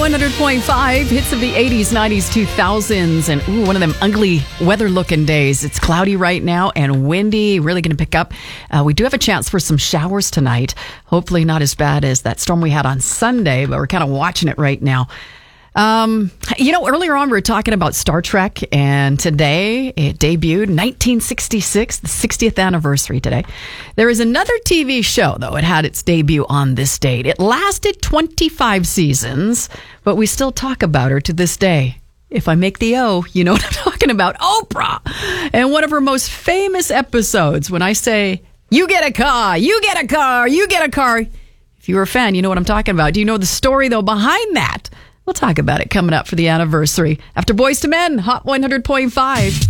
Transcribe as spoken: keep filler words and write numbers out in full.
one hundred point five, hits of the eighties, nineties, two thousands, and ooh, one of them ugly weather-looking days. It's cloudy right now and windy, really going to pick up. Uh, we do have a chance for some showers tonight. Hopefully not as bad as that storm we had on Sunday, but we're kind of watching it right now. Um, you know, earlier on we were talking about Star Trek, and today it debuted, nineteen sixty-six, the sixtieth anniversary today. There is another T V show, though. It had its debut on this date. It lasted twenty-five seasons, but we still talk about her to this day. If I make the O, you know what I'm talking about. Oprah! And one of her most famous episodes, when I say, you get a car, you get a car, you get a car. If you're a fan, you know what I'm talking about. Do you know the story, though, behind that? We'll talk about it coming up for the anniversary. After Boys to Men, Hot one hundred point five.